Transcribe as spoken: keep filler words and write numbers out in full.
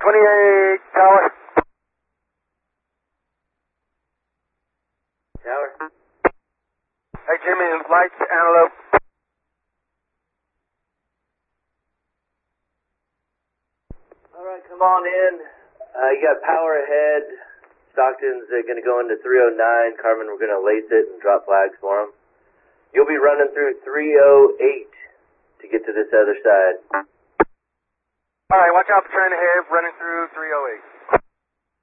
twenty-eight, tower. Tower. Hey, Jimmy, lights, antelope. Alright, come on in. Uh, you got power ahead. Stockton's uh, going to go into three oh nine. Carmen, we're going to lace it and drop flags for him. You'll be running through three oh eight to get to this other side. Alright, watch out for train ahead, running through three oh eight.